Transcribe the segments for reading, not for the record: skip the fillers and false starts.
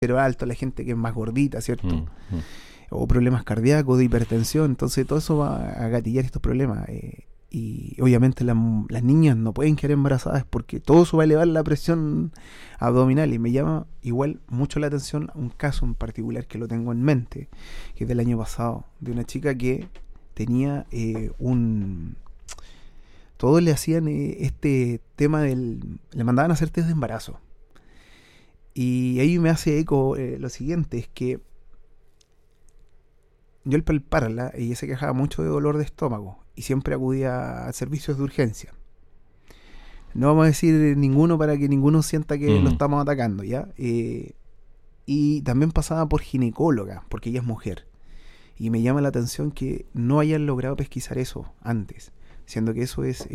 alto, la gente que es más gordita, ¿cierto? O problemas cardíacos, de hipertensión. Entonces todo eso va a gatillar estos problemas. Y obviamente las niñas no pueden quedar embarazadas porque todo eso va a elevar la presión abdominal. Y me llama igual mucho la atención un caso en particular que lo tengo en mente, que es del año pasado, de una chica que tenía todos le hacían este tema le mandaban a hacer test de embarazo. Y ahí me hace eco lo siguiente, es que yo al palparla, ella se quejaba mucho de dolor de estómago y siempre acudía a servicios de urgencia. No vamos a decir ninguno para que ninguno sienta que lo estamos atacando, ¿ya? Y también pasaba por ginecóloga, porque ella es mujer. Y me llama la atención que no hayan logrado pesquisar eso antes, siendo que eso es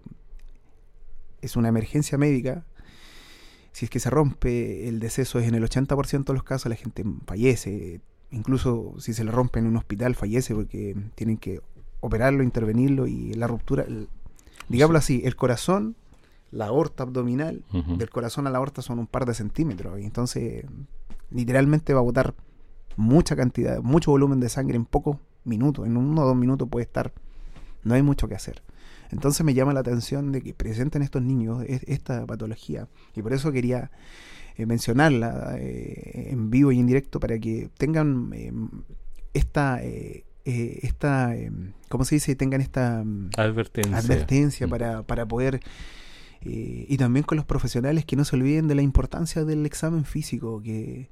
una emergencia médica. Si es que se rompe, el deceso es en el 80% de los casos, la gente fallece. Incluso si se le rompe en un hospital, fallece porque tienen que operarlo, intervenirlo, y la ruptura, digámoslo así, el corazón, la aorta abdominal, del corazón a la aorta son un par de centímetros, y entonces literalmente va a botar mucha cantidad, mucho volumen de sangre en pocos minutos, en 1 o 2 minutos puede estar, no hay mucho que hacer. Entonces me llama la atención de que presenten estos niños esta patología, y por eso quería mencionarla en vivo y en directo para que tengan esta ¿cómo se dice? Tengan esta advertencia para poder y también con los profesionales que no se olviden de la importancia del examen físico, que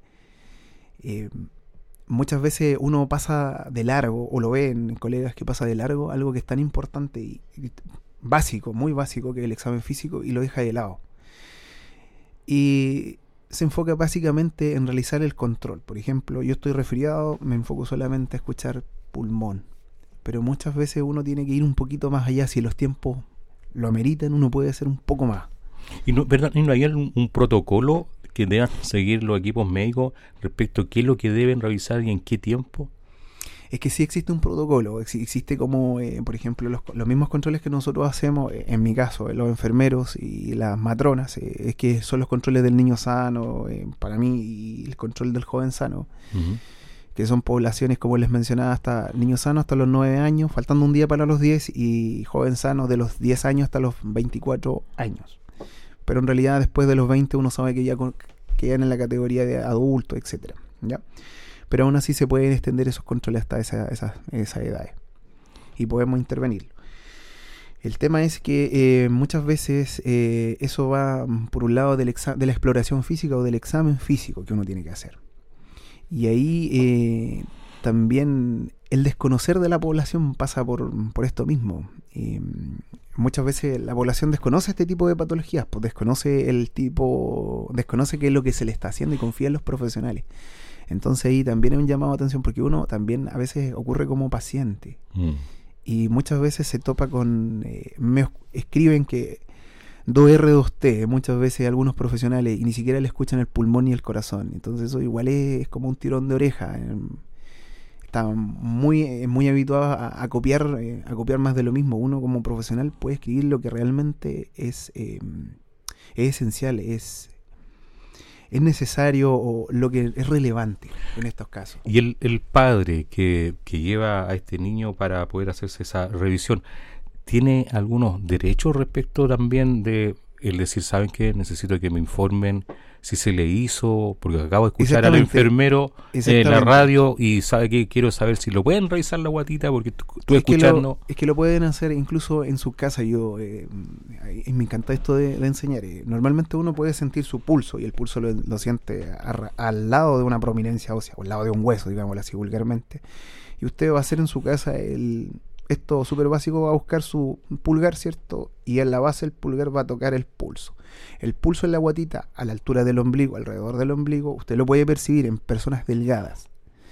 muchas veces uno pasa de largo, o lo ve en colegas que pasa de largo, algo que es tan importante y básico, muy básico, que es el examen físico, y lo deja de lado. Y se enfoca básicamente en realizar el control. Por ejemplo, yo estoy resfriado, me enfoco solamente a escuchar pulmón. Pero muchas veces uno tiene que ir un poquito más allá. Si los tiempos lo ameritan, uno puede hacer un poco más. ¿Y no, verdad, no hay un protocolo que deban seguir los equipos médicos respecto a qué es lo que deben revisar y en qué tiempo? Es que sí existe un protocolo, existe como, por ejemplo, los mismos controles que nosotros hacemos, en mi caso, los enfermeros y las matronas, es que son los controles del niño sano, para mí, y el control del joven sano, que son poblaciones, como les mencionaba, hasta niño sano hasta los 9 años, faltando un día para los 10, y joven sano de los 10 años hasta los 24 años. Pero en realidad después de los 20 uno sabe que ya quedan en la categoría de adulto, etcétera, ¿ya? Pero aún así se pueden extender esos controles hasta esas edades y podemos intervenirlo. El tema es que muchas veces eso va por un lado de la exploración física o del examen físico que uno tiene que hacer. Y ahí también el desconocer de la población pasa por esto mismo. Muchas veces la población desconoce este tipo de patologías, pues desconoce qué es lo que se le está haciendo y confía en los profesionales. Entonces ahí también hay un llamado de atención, porque uno también a veces ocurre como paciente y muchas veces se topa con me escriben que 2R, 2T, muchas veces algunos profesionales, y ni siquiera le escuchan el pulmón ni el corazón. Entonces eso igual es como un tirón de oreja. Está muy habituado a copiar más de lo mismo. Uno como profesional puede escribir lo que realmente es esencial, es necesario, o lo que es relevante en estos casos. Y el padre que lleva a este niño para poder hacerse esa revisión, ¿tiene algunos derechos respecto también de el decir, saben qué, necesito que me informen si se le hizo, porque acabo de escuchar al enfermero en la radio y sabe que quiero saber si lo pueden revisar la guatita, porque tú escuchando? Es que lo pueden hacer incluso en su casa. Yo me encanta esto de enseñar. Normalmente uno puede sentir su pulso, y el pulso lo siente al lado de una prominencia ósea, o al lado de un hueso, digámoslo así vulgarmente, y usted va a hacer en su casa esto súper básico, va a buscar su pulgar, ¿cierto? Y en la base del pulgar va a tocar el pulso. El pulso en la guatita, a la altura del ombligo, alrededor del ombligo, usted lo puede percibir en personas delgadas.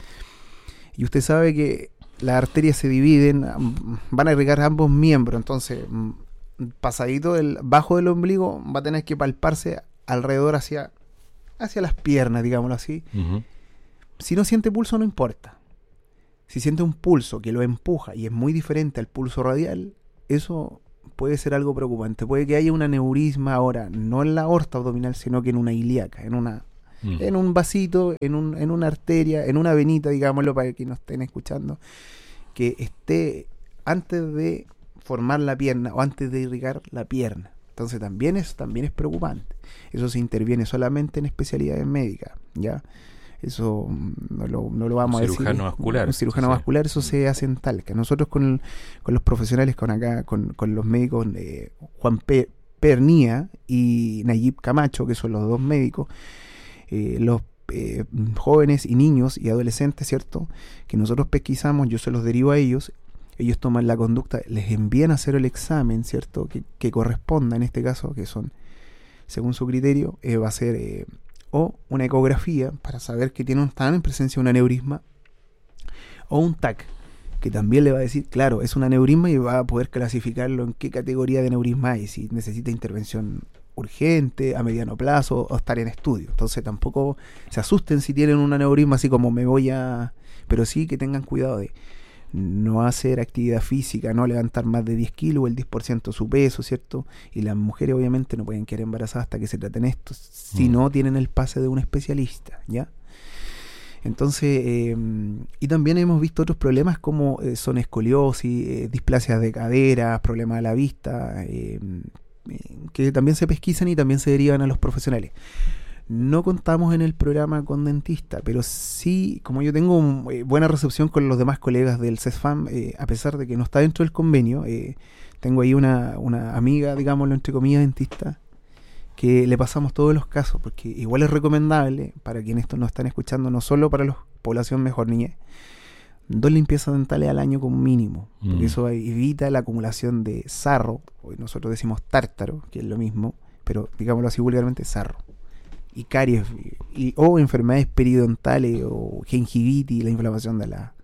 Y usted sabe que las arterias se dividen, van a irrigar ambos miembros, entonces pasadito bajo del ombligo va a tener que palparse alrededor hacia las piernas, digámoslo así. Si no siente pulso, no importa. Si siente un pulso que lo empuja y es muy diferente al pulso radial, eso puede ser algo preocupante. Puede que haya un aneurisma ahora, no en la aorta abdominal, sino que en una ilíaca, en una en un vasito, en una arteria, en una venita, digámoslo, para que nos estén escuchando, que esté antes de formar la pierna o antes de irrigar la pierna. Entonces también es preocupante. Eso se interviene solamente en especialidades médicas, ¿ya? Eso no lo vamos a decir. Vascular. Un cirujano vascular, eso se hace en Talca. Nosotros con los profesionales, con los médicos Juan Pernía y Nayib Camacho, que son los dos médicos, los jóvenes y niños y adolescentes, ¿cierto?, que nosotros pesquisamos, yo se los derivo a ellos toman la conducta, les envían a hacer el examen, ¿cierto?, que corresponda en este caso, que son, según su criterio, va a ser o una ecografía para saber que están en presencia de un aneurisma, o un TAC, que también le va a decir, claro, es un aneurisma, y va a poder clasificarlo en qué categoría de aneurisma hay, si necesita intervención urgente, a mediano plazo, o estar en estudio. Entonces tampoco se asusten si tienen un aneurisma así como pero sí que tengan cuidado de no hacer actividad física, no levantar más de 10 kilos o el 10% de su peso, ¿cierto? Y las mujeres obviamente no pueden quedar embarazadas hasta que se traten esto, si no tienen el pase de un especialista, ¿ya? Entonces, y también hemos visto otros problemas como son escoliosis, displasias de cadera, problemas de la vista, que también se pesquisan y también se derivan a los profesionales. No contamos en el programa con dentista, pero sí, como yo tengo buena recepción con los demás colegas del CESFAM, a pesar de que no está dentro del convenio, tengo ahí una amiga, digámoslo entre comillas, dentista, que le pasamos todos los casos, porque igual es recomendable, para quienes esto nos están escuchando, no solo para la población mejor niñez, 2 limpiezas dentales al año como mínimo, porque eso evita la acumulación de sarro, hoy nosotros decimos tártaro, que es lo mismo, pero digámoslo así vulgarmente, sarro, y caries, o enfermedades periodontales, o gingivitis, la inflamación de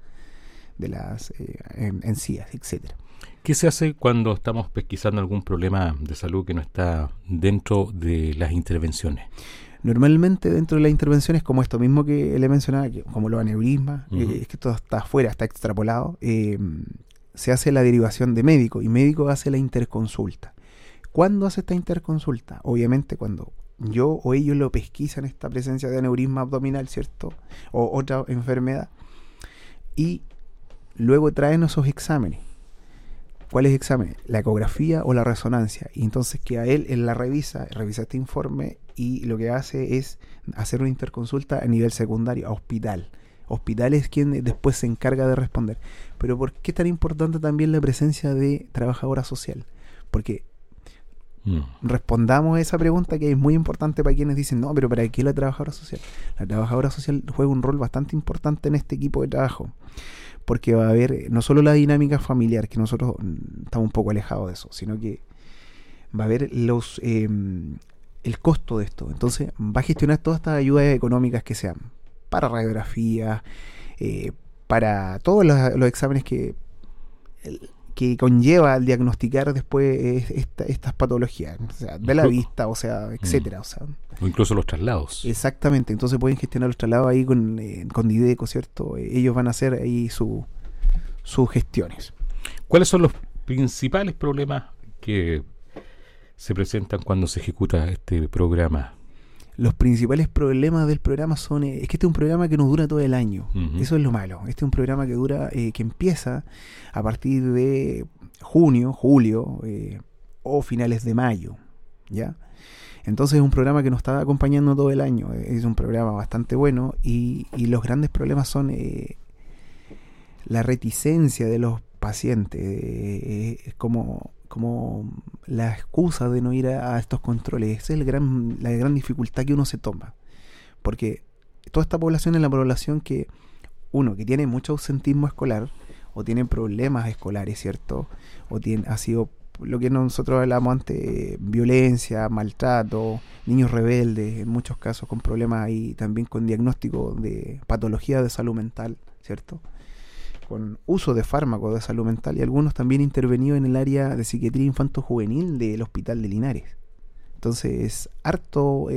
las encías, etcétera. ¿Qué se hace cuando estamos pesquisando algún problema de salud que no está dentro de las intervenciones? Normalmente dentro de las intervenciones, como esto mismo que le mencionaba, como los aneurismas, es que todo está afuera, está extrapolado, se hace la derivación de médico, y médico hace la interconsulta. ¿Cuándo hace esta interconsulta? Obviamente cuando yo o ellos lo pesquisan, esta presencia de aneurisma abdominal, ¿cierto?, o otra enfermedad, y luego traen esos exámenes. ¿Cuáles exámenes? La ecografía o la resonancia. Y entonces que a él la revisa este informe, y lo que hace es hacer una interconsulta a nivel secundario, a hospital. Hospital es quien después se encarga de responder. Pero ¿por qué es tan importante también la presencia de trabajadora social? Porque respondamos a esa pregunta, que es muy importante para quienes dicen, no, pero ¿para qué la trabajadora social? La trabajadora social juega un rol bastante importante en este equipo de trabajo, porque va a haber no solo la dinámica familiar, que nosotros estamos un poco alejados de eso, sino que va a haber el costo de esto. Entonces va a gestionar todas estas ayudas económicas que sean para radiografía, para todos los exámenes que conlleva al diagnosticar después estas patologías, o sea, de la vista, o sea, etcétera, o incluso los traslados. Exactamente, entonces pueden gestionar los traslados ahí con Dideco, ¿cierto? Ellos van a hacer ahí sus gestiones. ¿Cuáles son los principales problemas que se presentan cuando se ejecuta este programa? Los principales problemas del programa es que este es un programa que nos dura todo el año. Eso es lo malo. Este es un programa que dura, que empieza a partir de junio, julio, o finales de mayo, ¿ya? Entonces es un programa que nos está acompañando todo el año. Es un programa bastante bueno, y los grandes problemas son la reticencia de los pacientes, es como la excusa de no ir a estos controles. Esa es la gran dificultad que uno se toma, porque toda esta población es la población que tiene mucho ausentismo escolar, o tiene problemas escolares, ¿cierto? Ha sido lo que nosotros hablamos antes, violencia, maltrato, niños rebeldes, en muchos casos con problemas ahí también con diagnóstico de patología de salud mental, ¿cierto?, con uso de fármacos de salud mental, y algunos también intervenidos en el área de psiquiatría infanto-juvenil del Hospital de Linares. Entonces es harto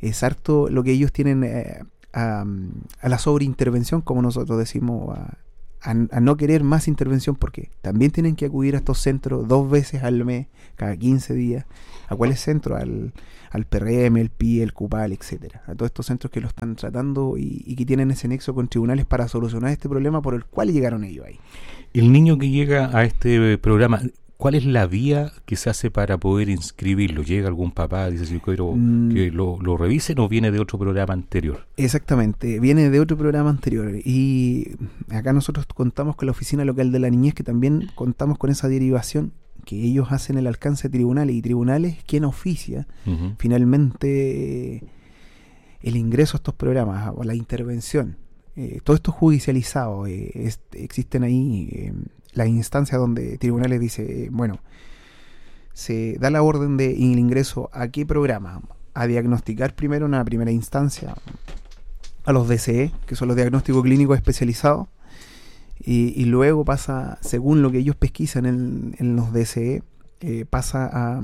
lo que ellos tienen a la sobreintervención, como nosotros decimos, a no querer más intervención, porque también tienen que acudir a estos centros 2 veces al mes, cada 15 días. ¿A cuáles centros? Al PRM, el PI, el CUPAL, etcétera. A todos estos centros que lo están tratando y que tienen ese nexo con tribunales para solucionar este problema por el cual llegaron ellos ahí. El niño que llega a este programa, ¿cuál es la vía que se hace para poder inscribirlo? ¿Llega algún papá, dice, si yo quiero que lo revisen, o viene de otro programa anterior? Exactamente, viene de otro programa anterior. Y acá nosotros contamos con la Oficina Local de la Niñez, que también contamos con esa derivación, que ellos hacen el alcance de tribunales, y tribunales quien oficia finalmente el ingreso a estos programas, o la intervención. Todo esto judicializado, existen ahí las instancias donde tribunales dice, bueno, se da la orden de ingreso a qué programa, a diagnosticar primero en una primera instancia a los DCE, que son los diagnósticos clínicos especializados, y luego pasa, según lo que ellos pesquisan en los DCE, pasa a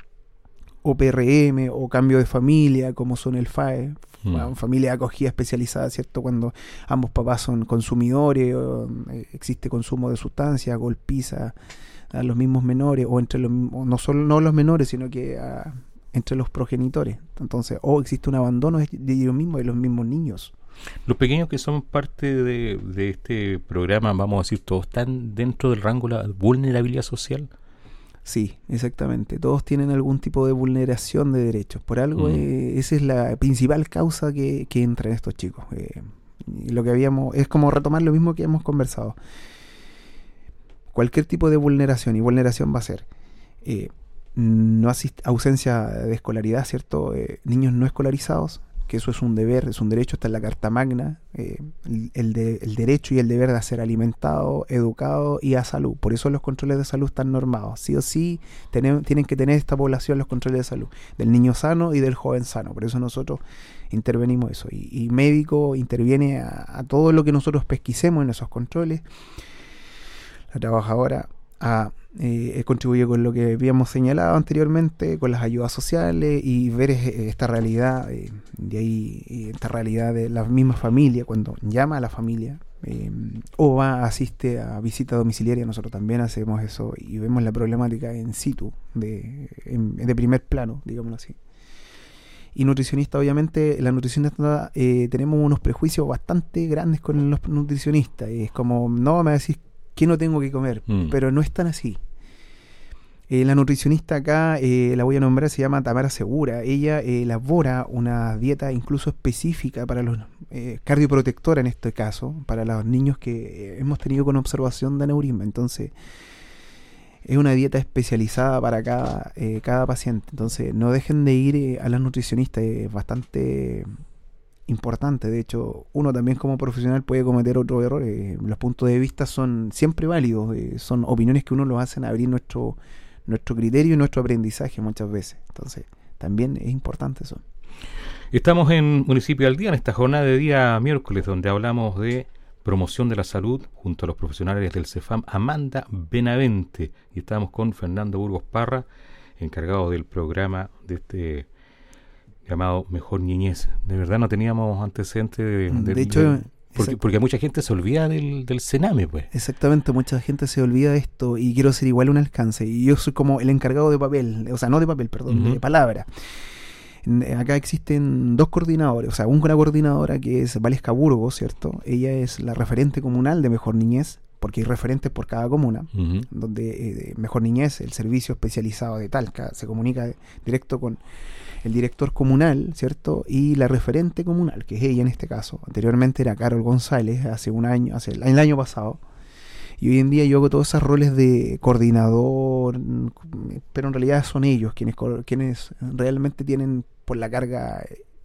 OPRM o cambio de familia, como son el FAE, familia de acogida especializada, ¿cierto? Cuando ambos papás son consumidores, existe consumo de sustancias, golpiza a los mismos menores, o entre los, o no los menores, sino que entre los progenitores. Entonces, o existe un abandono de ellos mismos, de los mismos niños. Los pequeños que son parte de este programa, vamos a decir, ¿todos están dentro del rango de la vulnerabilidad social? Sí, exactamente. Todos tienen algún tipo de vulneración de derechos. Por algo, esa es la principal causa que entra en estos chicos. Lo que habíamos es como retomar lo mismo que hemos conversado. Cualquier tipo de vulneración, y vulneración va a ser ausencia de escolaridad, ¿cierto? Niños no escolarizados, que eso es un deber, es un derecho, está en la Carta Magna, el derecho y el deber de ser alimentado, educado y a salud. Por eso los controles de salud están normados. Sí o sí tienen que tener esta población los controles de salud, del niño sano y del joven sano. Por eso nosotros intervenimos eso. Y médico interviene a todo lo que nosotros pesquisemos en esos controles. La trabajadora contribuye con lo que habíamos señalado anteriormente, con las ayudas sociales, y ver esta realidad, de ahí esta realidad de la misma familia, cuando llama a la familia o asiste a visita domiciliaria. Nosotros también hacemos eso y vemos la problemática in situ, de primer plano, digámoslo así. Y nutricionista, obviamente, la nutricionista, tenemos unos prejuicios bastante grandes con los nutricionistas. Es como, no me decís que no tengo que comer, pero no es tan así. La nutricionista acá, la voy a nombrar, se llama Tamara Segura. Ella elabora una dieta incluso específica para los cardioprotectora, en este caso, para los niños que hemos tenido con observación de aneurisma. Entonces, es una dieta especializada para cada paciente. Entonces, no dejen de ir a la nutricionista, es bastante importante. De hecho, uno también como profesional puede cometer otro error. Los puntos de vista son siempre válidos, son opiniones que uno lo hacen abrir nuestro criterio y nuestro aprendizaje muchas veces. Entonces, también es importante eso. Estamos en Municipio al Día, en esta jornada de día miércoles, donde hablamos de promoción de la salud junto a los profesionales del CEFAM, Amanda Benavente, y estamos con Fernando Burgos Parra, encargado del programa de este llamado Mejor Niñez. De verdad no teníamos antecedentes de hecho, porque mucha gente se olvida del Sename, pues. Exactamente, mucha gente se olvida de esto, y quiero hacer igual un alcance, y yo soy como el encargado de papel, o sea, no de papel, perdón, de palabra. Acá existen 2 coordinadores, o sea, una coordinadora que es Valesca Burgos, ¿cierto? Ella es la referente comunal de Mejor Niñez, porque hay referentes por cada comuna, donde Mejor Niñez, el servicio especializado de Talca, se comunica directo con el director comunal, ¿cierto? Y la referente comunal, que es ella en este caso. Anteriormente era Carol González, hace un año, el año pasado. Y hoy en día yo hago todos esos roles de coordinador, pero en realidad son ellos quienes realmente tienen, por la carga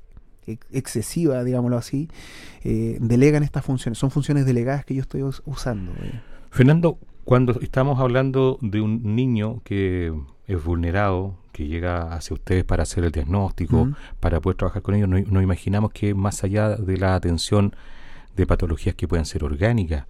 excesiva, digámoslo así, delegan estas funciones. Son funciones delegadas que yo estoy usando. Fernando, cuando estamos hablando de un niño que es vulnerado, que llega hacia ustedes para hacer el diagnóstico, para poder trabajar con ellos, nos imaginamos que más allá de la atención de patologías que puedan ser orgánicas,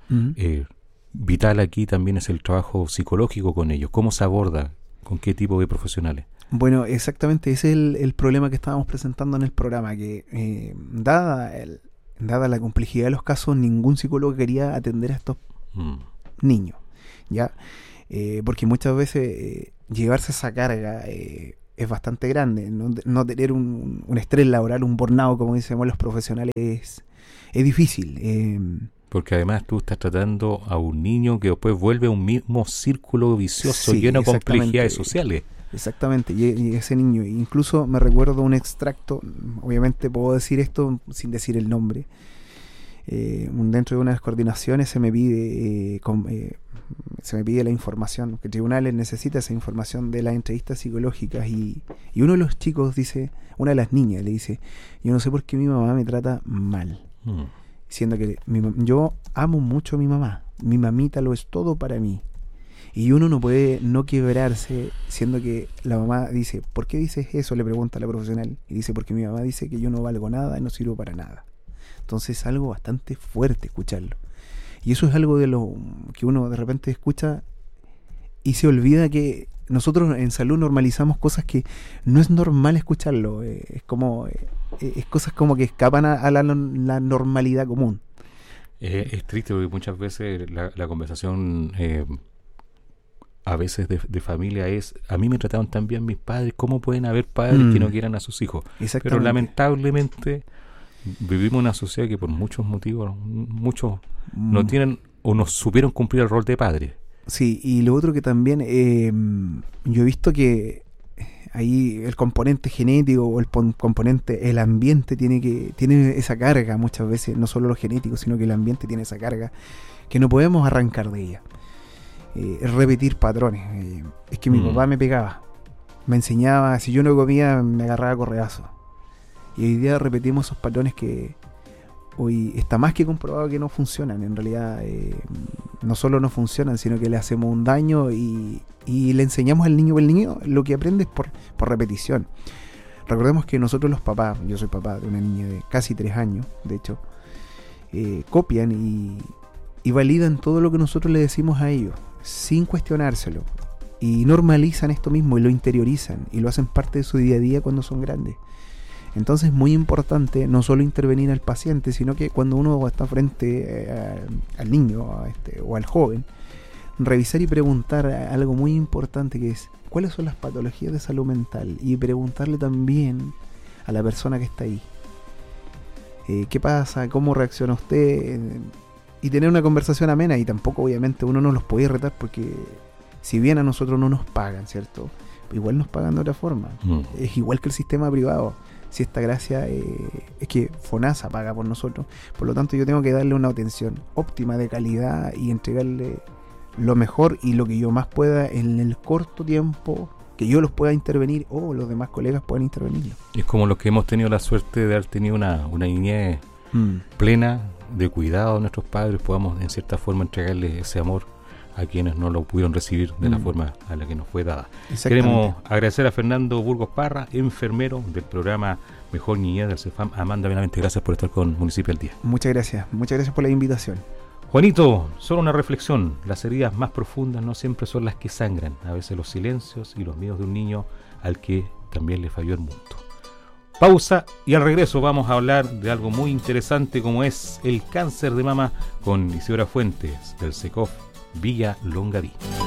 vital aquí también es el trabajo psicológico con ellos. ¿Cómo se aborda? ¿Con qué tipo de profesionales? Bueno, exactamente, ese es el problema que estábamos presentando en el programa, que dada la complejidad de los casos, ningún psicólogo quería atender a estos Niño, ¿ya? Porque muchas veces llevarse esa carga es bastante grande. No tener un estrés laboral, un burnout, como decimos los profesionales, es difícil. Porque además tú estás tratando a un niño que después vuelve a un mismo círculo vicioso, Sí, lleno de exactamente. complejidades sociales. Exactamente, y ese niño, incluso me recuerdo un extracto, obviamente puedo decir esto sin decir el nombre. Dentro de una de las coordinaciones se me pide la información, que tribunales necesita esa información de las entrevistas psicológicas, y uno de los chicos dice, una de las niñas le dice: yo no sé por qué mi mamá me trata mal, siendo que yo amo mucho a mi mamá, mi mamita lo es todo para mí. Y uno no puede no quebrarse, siendo que la mamá dice: ¿por qué dices eso?, le pregunta a la profesional, y dice: porque mi mamá dice que yo no valgo nada y no sirvo para nada. Entonces es algo bastante fuerte escucharlo. Y eso es algo de lo que uno de repente escucha y se olvida que nosotros en salud normalizamos cosas que no es normal escucharlo. Es cosas como que escapan a la normalidad común. Es triste porque muchas veces la conversación a veces de familia es: a mí me trataron tan bien mis padres, ¿cómo pueden haber padres que no quieran a sus hijos? Pero lamentablemente vivimos en una sociedad que por muchos motivos muchos no tienen o no supieron cumplir el rol de padre. Sí, y lo otro que también yo he visto que ahí el componente genético o el componente, el ambiente tiene esa carga muchas veces, no solo lo genético, sino que el ambiente tiene esa carga que no podemos arrancar de ella. Es repetir patrones. Es que mi papá me pegaba, me enseñaba, si yo no comía me agarraba correazo. Y hoy día repetimos esos patrones que hoy está más que comprobado que no funcionan. En realidad no solo no funcionan, sino que le hacemos un daño y le enseñamos al niño, o el niño lo que aprende es por repetición. Recordemos que nosotros los papás, yo soy papá de una niña de casi 3 años, de hecho, copian y validan todo lo que nosotros le decimos a ellos, sin cuestionárselo. Y normalizan esto mismo y lo interiorizan y lo hacen parte de su día a día cuando son grandes. Entonces es muy importante no solo intervenir al paciente, sino que cuando uno está frente al niño o al joven, revisar y preguntar algo muy importante, que es: ¿cuáles son las patologías de salud mental? Y preguntarle también a la persona que está ahí: ¿qué pasa? ¿Cómo reacciona usted? Y tener una conversación amena. Y tampoco obviamente uno no los puede retar, porque si bien a nosotros no nos pagan, ¿cierto?, igual nos pagan de otra forma. Es igual que el sistema privado. Si esta gracia es que FONASA paga por nosotros, por lo tanto yo tengo que darle una atención óptima, de calidad, y entregarle lo mejor y lo que yo más pueda en el corto tiempo que yo los pueda intervenir, o los demás colegas puedan intervenir. Es como los que hemos tenido la suerte de haber tenido una niñez plena de cuidado de nuestros padres, podamos en cierta forma entregarles ese amor a quienes no lo pudieron recibir de la forma a la que nos fue dada. Queremos agradecer a Fernando Burgos Parra, enfermero del programa Mejor Niñez del CEFAM. Amanda, Benavente, gracias por estar con Municipio al Día. Muchas gracias por la invitación. Juanito, solo una reflexión: las heridas más profundas no siempre son las que sangran, a veces los silencios y los miedos de un niño al que también le falló el mundo. Pausa, y al regreso vamos a hablar de algo muy interesante, como es el cáncer de mama, con Isidora Fuentes del SECOF Villa Longaví.